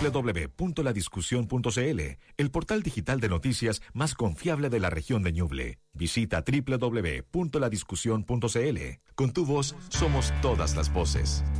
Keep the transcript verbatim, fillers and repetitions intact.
w w punto la discusión punto c l, el portal digital de noticias más confiable de la región de Ñuble. Visita w w w punto la discusión punto c l. Con tu voz somos todas las voces.